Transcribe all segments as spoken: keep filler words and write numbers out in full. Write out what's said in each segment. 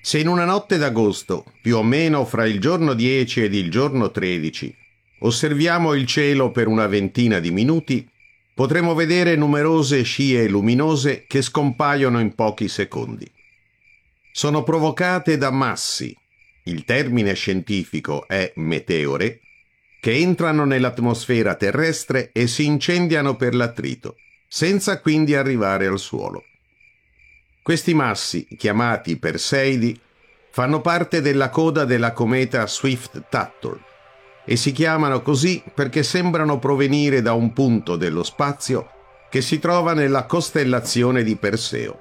Se in una notte d'agosto, più o meno fra il giorno dieci ed il giorno tredici, osserviamo il cielo per una ventina di minuti, potremo vedere numerose scie luminose che scompaiono in pochi secondi. Sono provocate da massi, il termine scientifico è meteore, che entrano nell'atmosfera terrestre e si incendiano per l'attrito, senza quindi arrivare al suolo. Questi massi, chiamati Perseidi, fanno parte della coda della cometa Swift-Tuttle e si chiamano così perché sembrano provenire da un punto dello spazio che si trova nella costellazione di Perseo.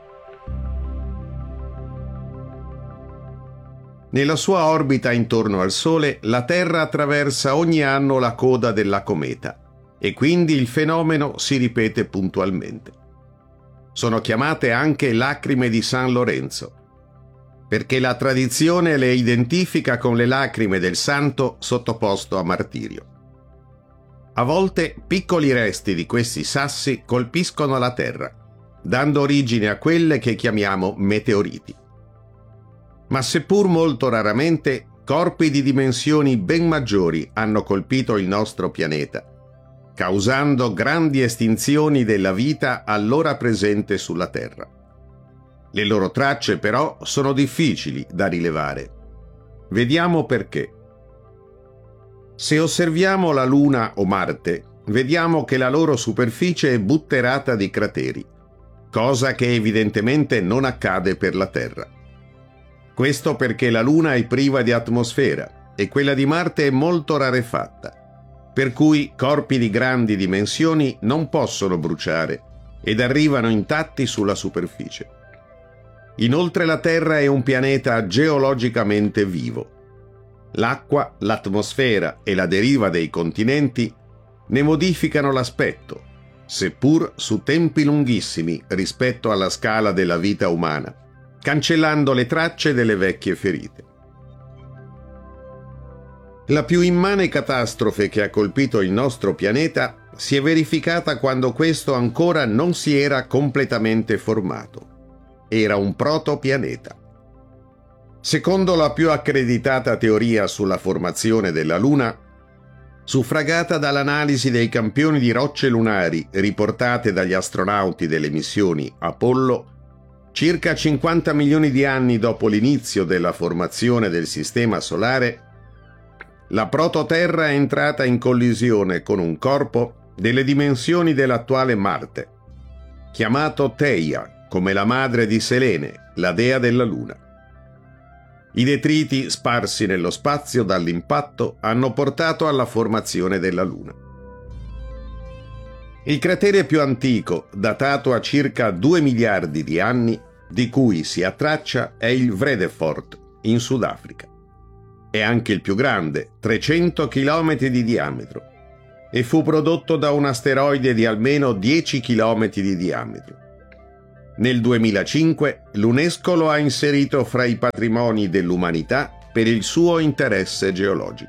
Nella sua orbita intorno al Sole, la Terra attraversa ogni anno la coda della cometa e quindi il fenomeno si ripete puntualmente. Sono chiamate anche lacrime di San Lorenzo, perché la tradizione le identifica con le lacrime del santo sottoposto a martirio. A volte piccoli resti di questi sassi colpiscono la Terra, dando origine a quelle che chiamiamo meteoriti. Ma seppur molto raramente, corpi di dimensioni ben maggiori hanno colpito il nostro pianeta, causando grandi estinzioni della vita allora presente sulla Terra. Le loro tracce, però, sono difficili da rilevare. Vediamo perché. Se osserviamo la Luna o Marte, vediamo che la loro superficie è butterata di crateri, cosa che evidentemente non accade per la Terra. Questo perché la Luna è priva di atmosfera e quella di Marte è molto rarefatta, per cui corpi di grandi dimensioni non possono bruciare ed arrivano intatti sulla superficie. Inoltre la Terra è un pianeta geologicamente vivo. L'acqua, l'atmosfera e la deriva dei continenti ne modificano l'aspetto, seppur su tempi lunghissimi rispetto alla scala della vita umana, cancellando le tracce delle vecchie ferite. La più immane catastrofe che ha colpito il nostro pianeta si è verificata quando questo ancora non si era completamente formato. Era un protopianeta. Secondo la più accreditata teoria sulla formazione della Luna, suffragata dall'analisi dei campioni di rocce lunari riportate dagli astronauti delle missioni Apollo, circa cinquanta milioni di anni dopo l'inizio della formazione del Sistema Solare, la prototerra è entrata in collisione con un corpo delle dimensioni dell'attuale Marte, chiamato Theia, come la madre di Selene, la dea della Luna. I detriti sparsi nello spazio dall'impatto hanno portato alla formazione della Luna. Il cratere più antico, datato a circa due miliardi di anni, di cui si ha traccia, è il Vredefort, in Sudafrica. È anche il più grande, trecento chilometri di diametro, e fu prodotto da un asteroide di almeno dieci chilometri di diametro. Nel duemilacinque l'UNESCO lo ha inserito fra i patrimoni dell'umanità per il suo interesse geologico.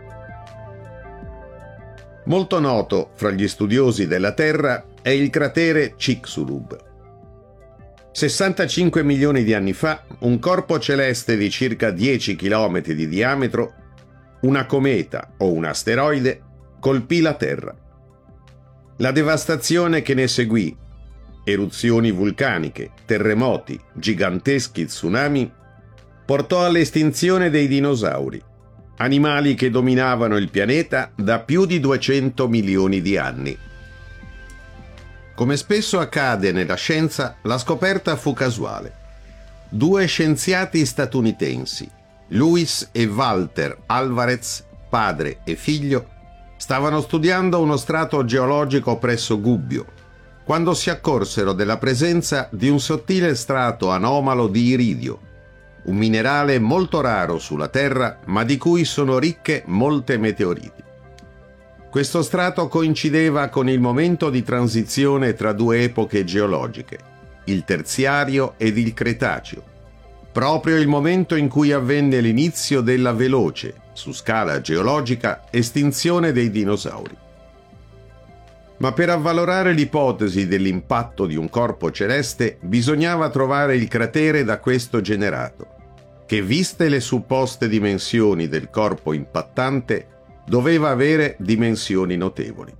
Molto noto fra gli studiosi della Terra è il cratere Chicxulub. sessantacinque milioni di anni fa, un corpo celeste di circa dieci chilometri di diametro, una cometa o un asteroide, colpì la Terra. La devastazione che ne seguì, eruzioni vulcaniche, terremoti, giganteschi tsunami, portò all'estinzione dei dinosauri, animali che dominavano il pianeta da più di duecento milioni di anni. Come spesso accade nella scienza, la scoperta fu casuale. Due scienziati statunitensi, Luis e Walter Alvarez, padre e figlio, stavano studiando uno strato geologico presso Gubbio, quando si accorsero della presenza di un sottile strato anomalo di iridio, un minerale molto raro sulla Terra, ma di cui sono ricche molte meteoriti. Questo strato coincideva con il momento di transizione tra due epoche geologiche, il Terziario ed il Cretaceo, proprio il momento in cui avvenne l'inizio della veloce, su scala geologica, estinzione dei dinosauri. Ma per avvalorare l'ipotesi dell'impatto di un corpo celeste bisognava trovare il cratere da questo generato, che, viste le supposte dimensioni del corpo impattante, doveva avere dimensioni notevoli.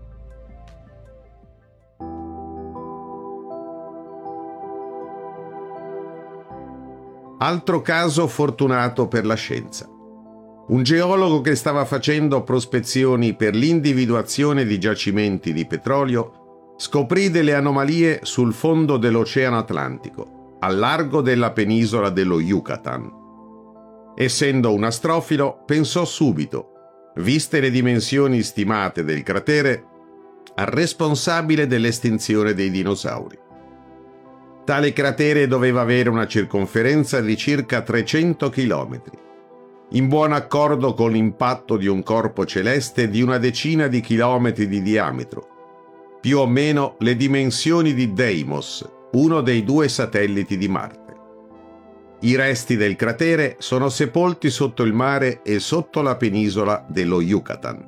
Altro caso fortunato per la scienza. Un geologo che stava facendo prospezioni per l'individuazione di giacimenti di petrolio scoprì delle anomalie sul fondo dell'Oceano Atlantico, al largo della penisola dello Yucatan. Essendo un astrofilo, pensò subito, viste le dimensioni stimate del cratere, al responsabile dell'estinzione dei dinosauri. Tale cratere doveva avere una circonferenza di circa trecento chilometri, in buon accordo con l'impatto di un corpo celeste di una decina di chilometri di diametro, più o meno le dimensioni di Deimos, uno dei due satelliti di Marte. I resti del cratere sono sepolti sotto il mare e sotto la penisola dello Yucatan.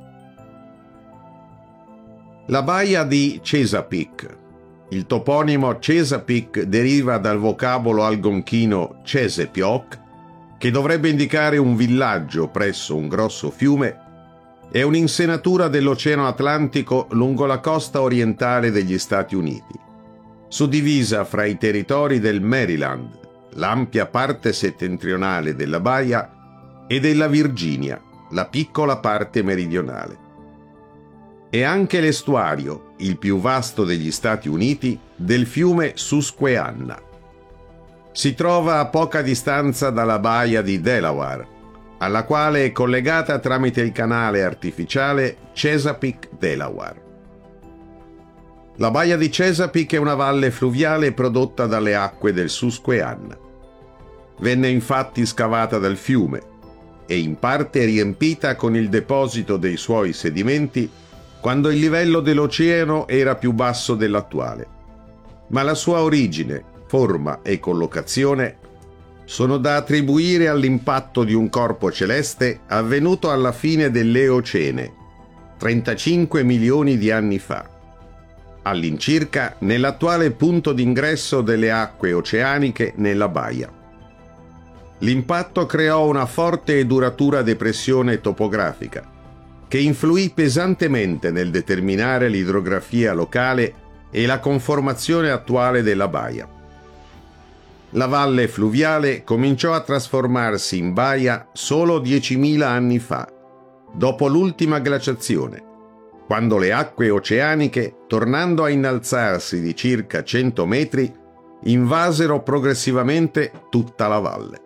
La baia di Chesapeake. Il toponimo Chesapeake deriva dal vocabolo algonchino Chesapeake, che dovrebbe indicare un villaggio presso un grosso fiume. È un'insenatura dell'Oceano Atlantico lungo la costa orientale degli Stati Uniti, suddivisa fra i territori del Maryland, l'ampia parte settentrionale della baia, e della Virginia, la piccola parte meridionale. È anche l'estuario, il più vasto degli Stati Uniti, del fiume Susquehanna. Si trova a poca distanza dalla baia di Delaware, alla quale è collegata tramite il canale artificiale Chesapeake-Delaware. La baia di Chesapeake è una valle fluviale prodotta dalle acque del Susquehanna. Venne infatti scavata dal fiume e in parte riempita con il deposito dei suoi sedimenti quando il livello dell'oceano era più basso dell'attuale. Ma la sua origine, forma e collocazione sono da attribuire all'impatto di un corpo celeste avvenuto alla fine dell'Eocene, trentacinque milioni di anni fa, all'incirca nell'attuale punto d'ingresso delle acque oceaniche nella baia. L'impatto creò una forte e duratura depressione topografica, che influì pesantemente nel determinare l'idrografia locale e la conformazione attuale della baia. La valle fluviale cominciò a trasformarsi in baia solo diecimila anni fa, dopo l'ultima glaciazione, quando le acque oceaniche, tornando a innalzarsi di circa cento metri, invasero progressivamente tutta la valle.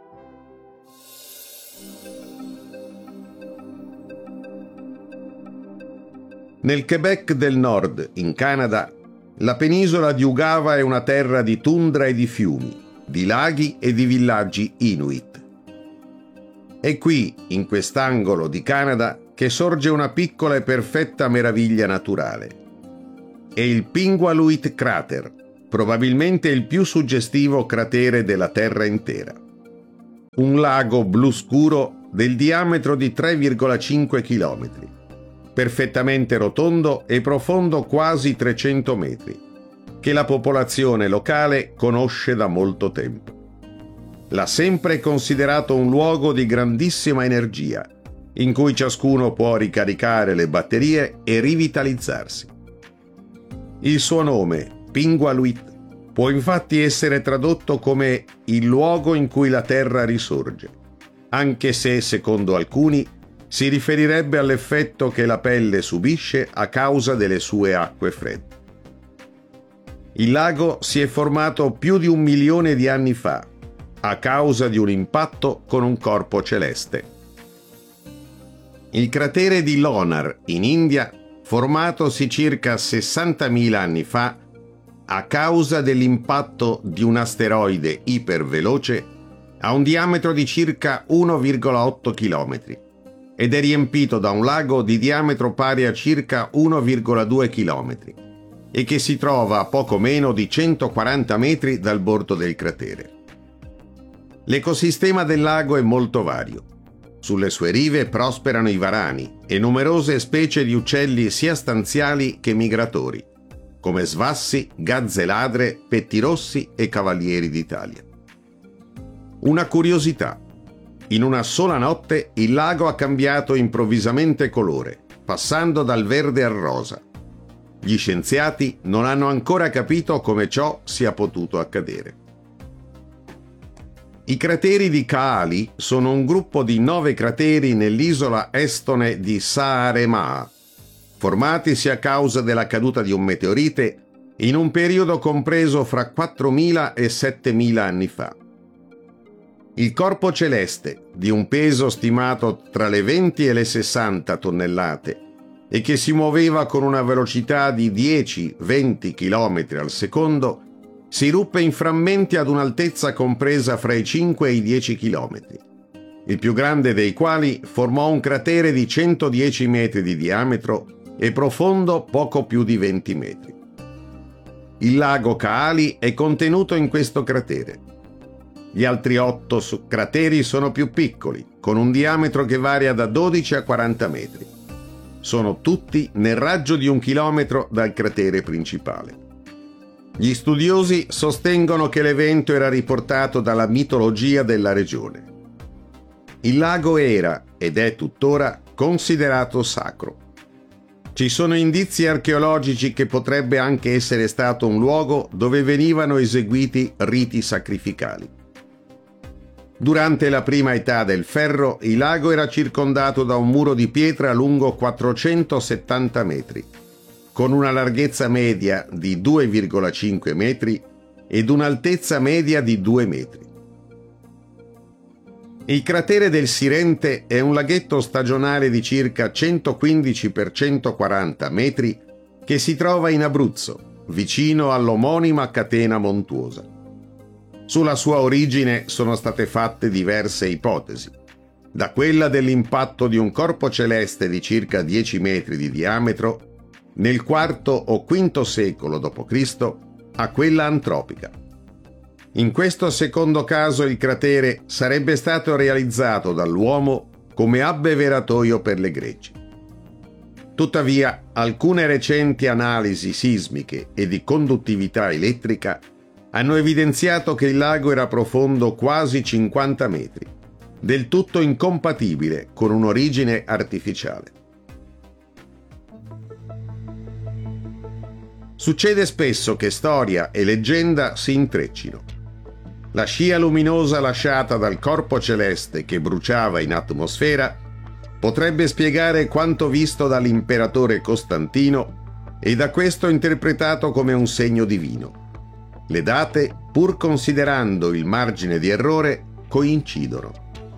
Nel Quebec del Nord, in Canada, la penisola di Ungava è una terra di tundra e di fiumi, di laghi e di villaggi Inuit. È qui, in quest'angolo di Canada, che sorge una piccola e perfetta meraviglia naturale. È il Pingualuit Crater, probabilmente il più suggestivo cratere della Terra intera. Un lago blu scuro del diametro di tre virgola cinque chilometri, perfettamente rotondo e profondo quasi trecento metri, che la popolazione locale conosce da molto tempo. L'ha sempre considerato un luogo di grandissima energia, in cui ciascuno può ricaricare le batterie e rivitalizzarsi. Il suo nome, Pingualuit, può infatti essere tradotto come il luogo in cui la terra risorge, anche se, secondo alcuni, si riferirebbe all'effetto che la pelle subisce a causa delle sue acque fredde. Il lago si è formato più di un milione di anni fa, a causa di un impatto con un corpo celeste. Il cratere di Lonar, in India, formatosi circa sessantamila anni fa, a causa dell'impatto di un asteroide iperveloce, ha un diametro di circa uno virgola otto chilometri ed è riempito da un lago di diametro pari a circa uno virgola due chilometri e che si trova a poco meno di centoquaranta metri dal bordo del cratere. L'ecosistema del lago è molto vario. Sulle sue rive prosperano i varani e numerose specie di uccelli sia stanziali che migratori, come svassi, gazze ladre, pettirossi e cavalieri d'Italia. Una curiosità: In una sola notte il lago ha cambiato improvvisamente colore, passando dal verde al rosa. Gli scienziati non hanno ancora capito come ciò sia potuto accadere. I crateri di Kaali sono un gruppo di nove crateri nell'isola estone di Saaremaa, formatisi a causa della caduta di un meteorite in un periodo compreso fra quattromila e settemila anni fa. Il corpo celeste, di un peso stimato tra le venti e le sessanta tonnellate e che si muoveva con una velocità di dieci venti chilometri al secondo, si ruppe in frammenti ad un'altezza compresa fra i cinque e i dieci chilometri, il più grande dei quali formò un cratere di centodieci metri di diametro e profondo poco più di venti metri. Il lago Kaali è contenuto in questo cratere. Gli altri otto crateri sono più piccoli, con un diametro che varia da dodici a quaranta metri. Sono tutti nel raggio di un chilometro dal cratere principale. Gli studiosi sostengono che l'evento era riportato dalla mitologia della regione. Il lago era, ed è tuttora, considerato sacro. Ci sono indizi archeologici che potrebbe anche essere stato un luogo dove venivano eseguiti riti sacrificali. Durante la prima età del ferro, il lago era circondato da un muro di pietra lungo quattrocentosettanta metri, con una larghezza media di due virgola cinque metri ed un'altezza media di due metri. Il cratere del Sirente è un laghetto stagionale di circa centoquindici per centoquaranta metri che si trova in Abruzzo, vicino all'omonima catena montuosa. Sulla sua origine sono state fatte diverse ipotesi, da quella dell'impatto di un corpo celeste di circa dieci metri di diametro nel quarto o quinto secolo dopo Cristo a quella antropica. In questo secondo caso il cratere sarebbe stato realizzato dall'uomo come abbeveratoio per le greggi. Tuttavia, alcune recenti analisi sismiche e di conduttività elettrica hanno evidenziato che il lago era profondo quasi cinquanta metri, del tutto incompatibile con un'origine artificiale. Succede spesso che storia e leggenda si intreccino. La scia luminosa lasciata dal corpo celeste che bruciava in atmosfera potrebbe spiegare quanto visto dall'imperatore Costantino e da questo interpretato come un segno divino. Le date, pur considerando il margine di errore, coincidono.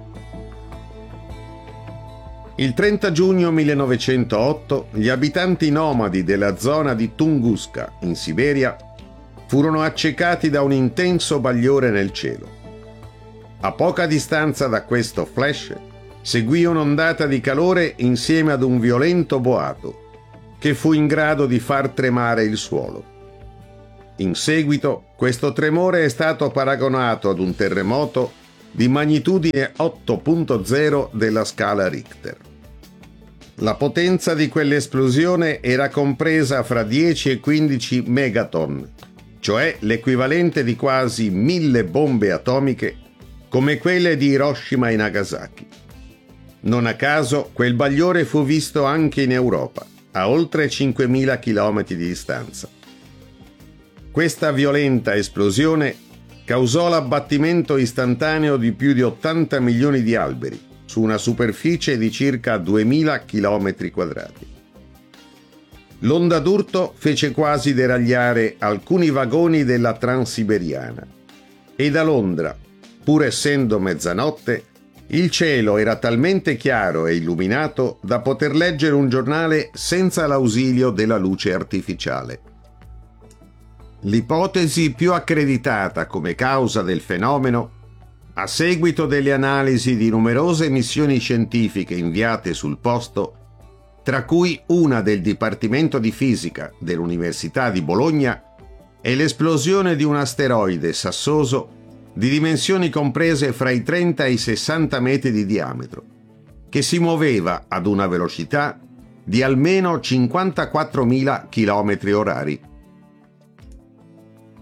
Il trenta giugno millenovecentootto gli abitanti nomadi della zona di Tunguska, in Siberia, furono accecati da un intenso bagliore nel cielo. A poca distanza da questo flash seguì un'ondata di calore insieme ad un violento boato che fu in grado di far tremare il suolo. In seguito, questo tremore è stato paragonato ad un terremoto di magnitudine otto punto zero della scala Richter. La potenza di quell'esplosione era compresa fra dieci e quindici megaton, cioè l'equivalente di quasi mille bombe atomiche come quelle di Hiroshima e Nagasaki. Non a caso quel bagliore fu visto anche in Europa, a oltre cinquemila chilometri di distanza. Questa violenta esplosione causò l'abbattimento istantaneo di più di ottanta milioni di alberi su una superficie di circa duemila chilometri quadrati. L'onda d'urto fece quasi deragliare alcuni vagoni della Transiberiana e da Londra, pur essendo mezzanotte, il cielo era talmente chiaro e illuminato da poter leggere un giornale senza l'ausilio della luce artificiale. L'ipotesi più accreditata come causa del fenomeno, a seguito delle analisi di numerose missioni scientifiche inviate sul posto, tra cui una del Dipartimento di Fisica dell'Università di Bologna, è l'esplosione di un asteroide sassoso di dimensioni comprese fra i trenta e i sessanta metri di diametro, che si muoveva ad una velocità di almeno cinquantaquattromila chilometri orari.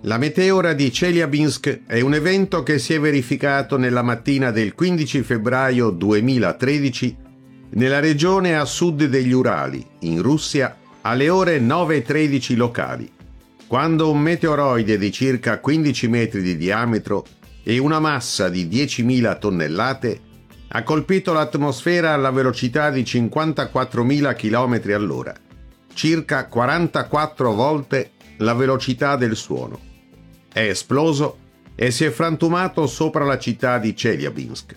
La meteora di Chelyabinsk è un evento che si è verificato nella mattina del quindici febbraio duemilatredici nella regione a sud degli Urali, in Russia, alle ore nove e tredici locali, quando un meteoroide di circa quindici metri di diametro e una massa di diecimila tonnellate ha colpito l'atmosfera alla velocità di cinquantaquattromila chilometri all'ora, circa quarantaquattro volte la velocità del suono. È esploso e si è frantumato sopra la città di Chelyabinsk.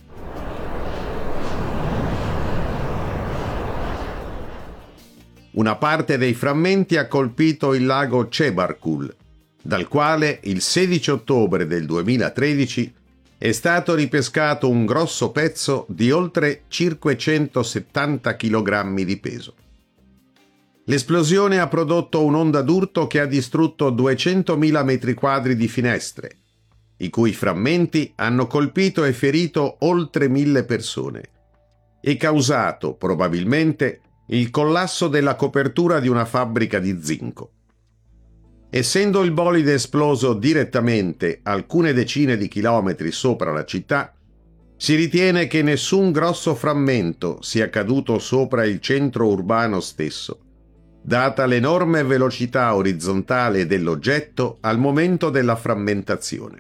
Una parte dei frammenti ha colpito il lago Chebarkul, dal quale il sedici ottobre del duemilatredici è stato ripescato un grosso pezzo di oltre cinquecentosettanta chilogrammi di peso. L'esplosione ha prodotto un'onda d'urto che ha distrutto duecentomila metri quadri di finestre, i cui frammenti hanno colpito e ferito oltre mille persone, e causato, probabilmente, il collasso della copertura di una fabbrica di zinco. Essendo il bolide esploso direttamente alcune decine di chilometri sopra la città, si ritiene che nessun grosso frammento sia caduto sopra il centro urbano stesso, data l'enorme velocità orizzontale dell'oggetto al momento della frammentazione.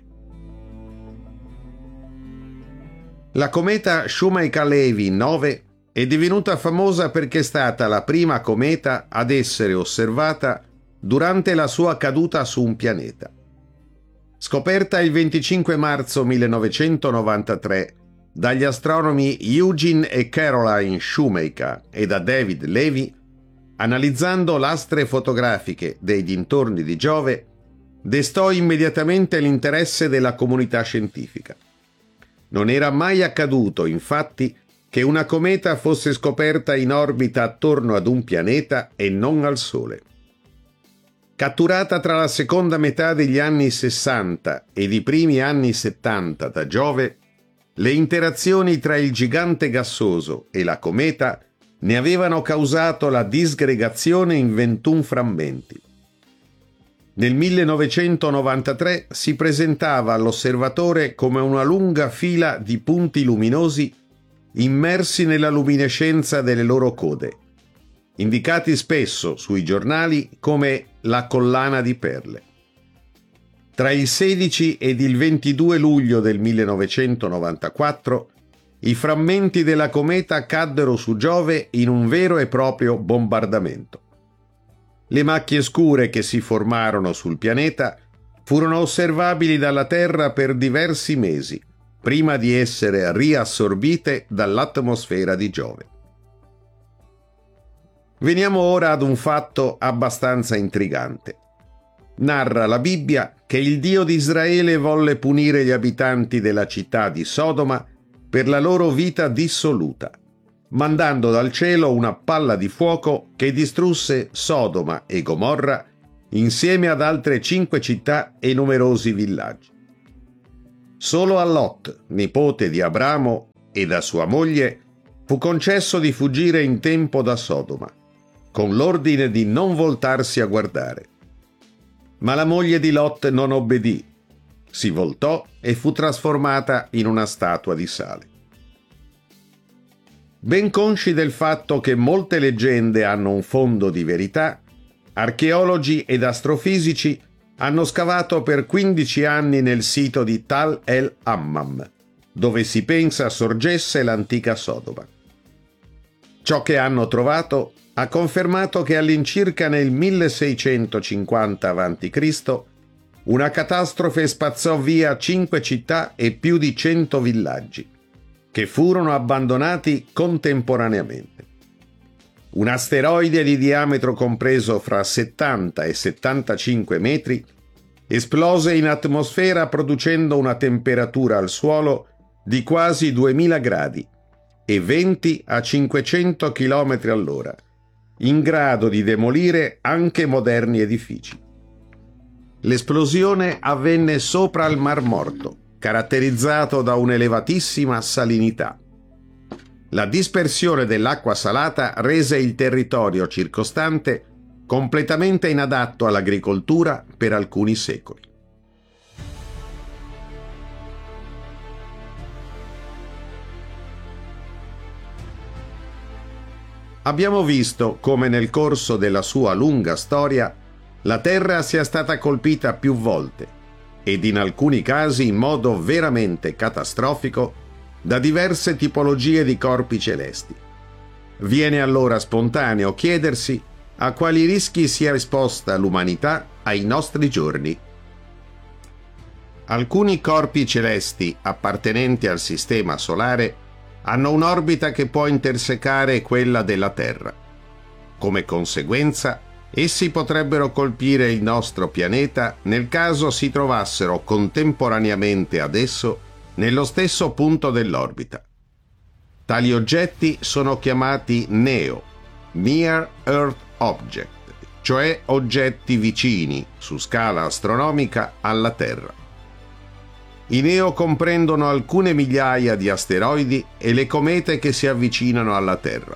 La cometa Shoemaker-Levy nove è divenuta famosa perché è stata la prima cometa ad essere osservata durante la sua caduta su un pianeta. Scoperta il venticinque marzo millenovecentonovantatré dagli astronomi Eugene e Caroline Shoemaker e da David Levy, analizzando lastre fotografiche dei dintorni di Giove, destò immediatamente l'interesse della comunità scientifica. Non era mai accaduto, infatti, che una cometa fosse scoperta in orbita attorno ad un pianeta e non al Sole. Catturata tra la seconda metà degli anni sessanta ed i primi anni settanta da Giove, le interazioni tra il gigante gassoso e la cometa ne avevano causato la disgregazione in ventuno frammenti. Nel millenovecentonovantatré si presentava all'osservatore come una lunga fila di punti luminosi immersi nella luminescenza delle loro code, indicati spesso sui giornali come la collana di perle. Tra il sedici ed il ventidue luglio del millenovecentonovantaquattro i frammenti della cometa caddero su Giove in un vero e proprio bombardamento. Le macchie scure che si formarono sul pianeta furono osservabili dalla Terra per diversi mesi, prima di essere riassorbite dall'atmosfera di Giove. Veniamo ora ad un fatto abbastanza intrigante. Narra la Bibbia che il Dio di Israele volle punire gli abitanti della città di Sodoma per la loro vita dissoluta, mandando dal cielo una palla di fuoco che distrusse Sodoma e Gomorra insieme ad altre cinque città e numerosi villaggi. Solo a Lot, nipote di Abramo, e da sua moglie fu concesso di fuggire in tempo da Sodoma, con l'ordine di non voltarsi a guardare. Ma la moglie di Lot non obbedì, si voltò e fu trasformata in una statua di sale. Ben consci del fatto che molte leggende hanno un fondo di verità, archeologi ed astrofisici hanno scavato per quindici anni nel sito di Tal el-Hammam, dove si pensa sorgesse l'antica Sodoma. Ciò che hanno trovato ha confermato che all'incirca nel milleseicentocinquanta avanti Cristo una catastrofe spazzò via cinque città e più di cento villaggi, che furono abbandonati contemporaneamente. Un asteroide di diametro compreso fra settanta e settantacinque metri esplose in atmosfera producendo una temperatura al suolo di quasi duemila gradi e venti a cinquecento chilometri all'ora, in grado di demolire anche moderni edifici. L'esplosione avvenne sopra il Mar Morto, caratterizzato da un'elevatissima salinità. La dispersione dell'acqua salata rese il territorio circostante completamente inadatto all'agricoltura per alcuni secoli. Abbiamo visto come nel corso della sua lunga storia la Terra sia stata colpita più volte, ed in alcuni casi in modo veramente catastrofico, da diverse tipologie di corpi celesti. Viene allora spontaneo chiedersi a quali rischi sia esposta l'umanità ai nostri giorni. Alcuni corpi celesti appartenenti al Sistema Solare hanno un'orbita che può intersecare quella della Terra. Come conseguenza, essi potrebbero colpire il nostro pianeta nel caso si trovassero contemporaneamente ad esso nello stesso punto dell'orbita. Tali oggetti sono chiamati NEO, Near Earth Object, cioè oggetti vicini, su scala astronomica, alla Terra. I NEO comprendono alcune migliaia di asteroidi e le comete che si avvicinano alla Terra.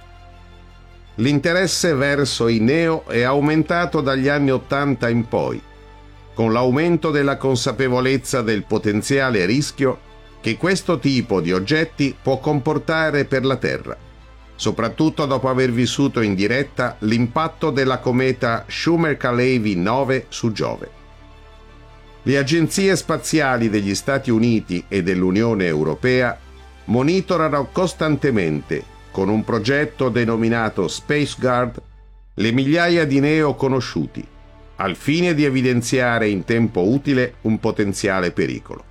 L'interesse verso i NEO è aumentato dagli anni Ottanta in poi, con l'aumento della consapevolezza del potenziale rischio che questo tipo di oggetti può comportare per la Terra, soprattutto dopo aver vissuto in diretta l'impatto della cometa Shoemaker-Levy nove su Giove. Le agenzie spaziali degli Stati Uniti e dell'Unione Europea monitorano costantemente, con un progetto denominato Space Guard, le migliaia di NEO conosciuti, al fine di evidenziare in tempo utile un potenziale pericolo.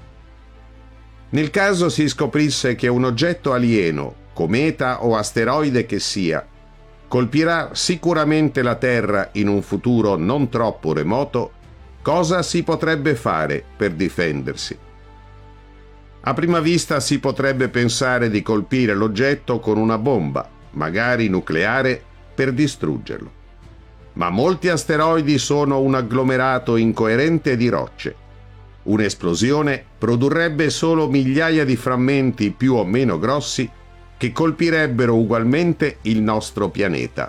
Nel caso si scoprisse che un oggetto alieno, cometa o asteroide che sia, colpirà sicuramente la Terra in un futuro non troppo remoto, cosa si potrebbe fare per difendersi? A prima vista si potrebbe pensare di colpire l'oggetto con una bomba, magari nucleare, per distruggerlo. Ma molti asteroidi sono un agglomerato incoerente di rocce. Un'esplosione produrrebbe solo migliaia di frammenti più o meno grossi che colpirebbero ugualmente il nostro pianeta.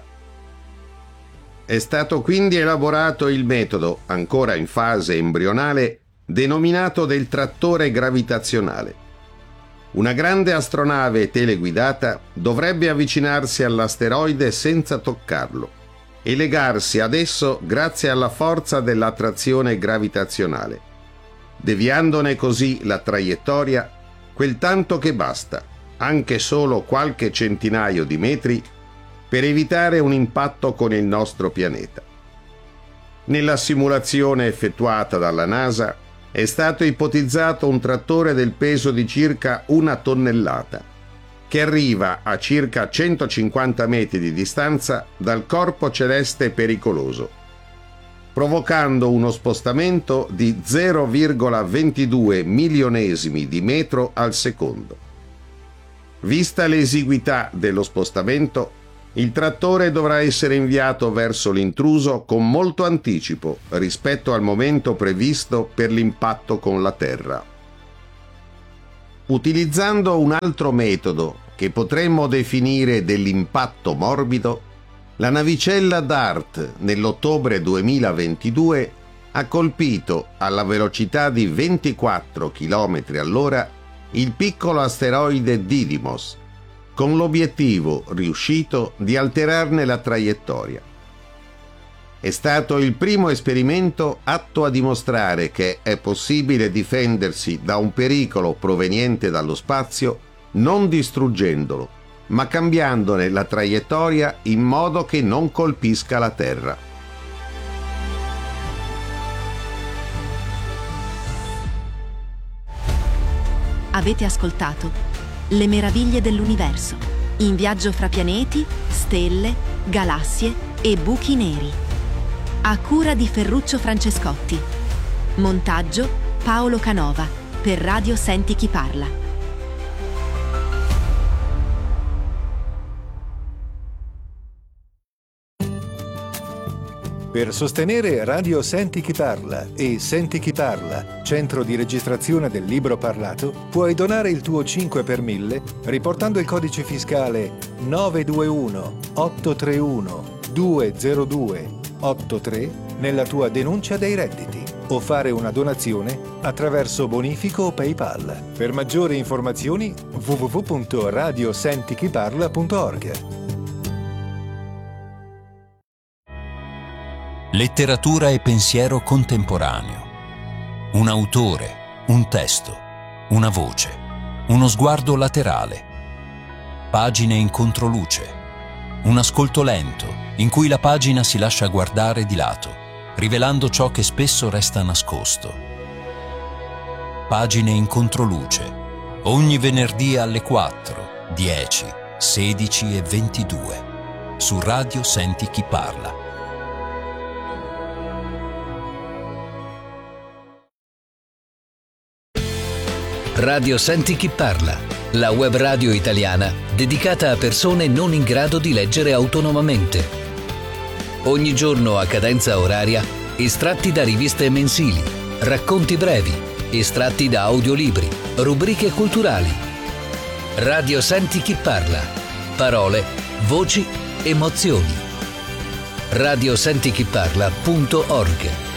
È stato quindi elaborato il metodo, ancora in fase embrionale, denominato del trattore gravitazionale. Una grande astronave teleguidata dovrebbe avvicinarsi all'asteroide senza toccarlo e legarsi ad esso grazie alla forza dell'attrazione gravitazionale, deviandone così la traiettoria quel tanto che basta, anche solo qualche centinaio di metri, per evitare un impatto con il nostro pianeta. Nella simulazione effettuata dalla NASA è stato ipotizzato un trattore del peso di circa una tonnellata, che arriva a circa centocinquanta metri di distanza dal corpo celeste pericoloso, provocando uno spostamento di zero virgola ventidue milionesimi di metro al secondo. Vista l'esiguità dello spostamento, il trattore dovrà essere inviato verso l'intruso con molto anticipo rispetto al momento previsto per l'impatto con la Terra. Utilizzando un altro metodo che potremmo definire dell'impatto morbido, la navicella DART nell'ottobre duemilaventidue ha colpito alla velocità di ventiquattro chilometri all'ora il piccolo asteroide Didymos, con l'obiettivo riuscito di alterarne la traiettoria. È stato il primo esperimento atto a dimostrare che è possibile difendersi da un pericolo proveniente dallo spazio non distruggendolo, ma cambiandone la traiettoria in modo che non colpisca la Terra. Avete ascoltato Le meraviglie dell'universo, in viaggio fra pianeti, stelle, galassie e buchi neri. A cura di Ferruccio Francescotti. Montaggio Paolo Canova per Radio Senti Chi Parla. Per sostenere Radio Senti Chi Parla e Senti Chi Parla, centro di registrazione del libro parlato, puoi donare il tuo cinque per mille riportando il codice fiscale nove due uno otto tre uno due zero due otto tre nella tua denuncia dei redditi o fare una donazione attraverso bonifico o PayPal. Per maggiori informazioni w w w punto radio senti chi parla punto org. Letteratura e pensiero contemporaneo. Un autore, un testo, una voce, uno sguardo laterale. Pagine in controluce. Un ascolto lento, in cui la pagina si lascia guardare di lato, rivelando ciò che spesso resta nascosto. Pagine in controluce. Ogni venerdì alle quattro, dieci, sedici e ventidue. Su Radio Senti Chi Parla. Radio Senti Chi Parla, la web radio italiana dedicata a persone non in grado di leggere autonomamente. Ogni giorno a cadenza oraria, estratti da riviste mensili, racconti brevi, estratti da audiolibri, rubriche culturali. Radio Senti Chi Parla, parole, voci, emozioni. radiosentichiparla punto org